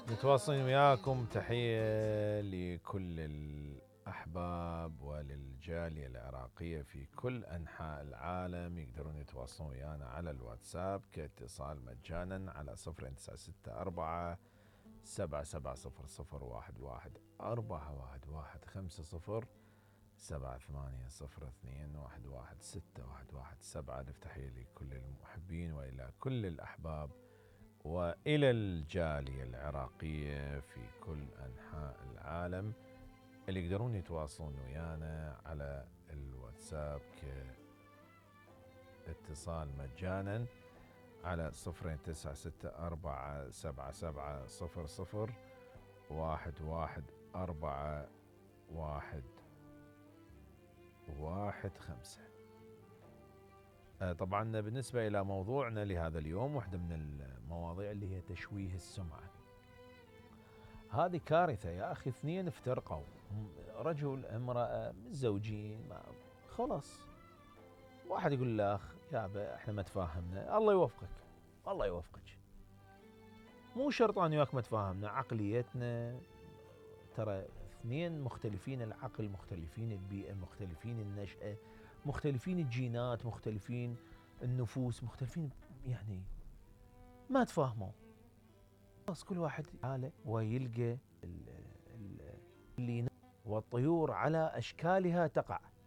متواصلين وياكم. تحية لكل الأحباب وللجالية العراقية في كل أنحاء العالم. يقدرون يتواصلون ويانا على الواتساب كاتصال مجانا على 0964 7700111415 7802111617. نفتحية لكل المحبين وإلى كل الأحباب وإلى الجالية العراقية في كل أنحاء العالم اللي يقدرون يتواصلون ويانا على الواتساب كاتصال مجانا على 0964 77001115. طبعا بالنسبة إلى موضوعنا لهذا اليوم، واحدة من المواضيع اللي هي تشويه السمعة. هذه كارثة يا أخي. اثنين افترقوا، رجل امرأة متزوجين، خلاص واحد يقول الآخ يا احنا ما تفاهمنا، الله يوفقك الله يوفقك. مو شرط أن وياك ما تفاهمنا، عقليتنا ترى اثنين مختلفين العقل، مختلفين البيئة، مختلفين النشأة، مختلفين الجينات، مختلفين النفوس، مختلفين، يعني ما تفاهموا. خلاص كل واحد حاله ويلقى اللي والطيور على أشكالها تقع.